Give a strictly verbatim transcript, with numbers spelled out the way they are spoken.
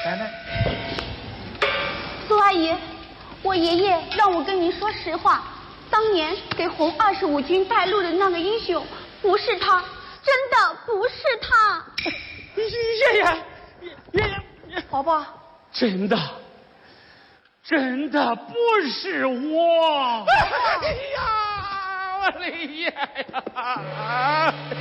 奶奶， 苏阿姨，我爷爷让我跟您说实话，当年给红二十五军带路的那个英雄不是他，真的不是他。 爷爷，爷爷， 宝宝， 真的，真的不是我。哎呀，我的爷呀！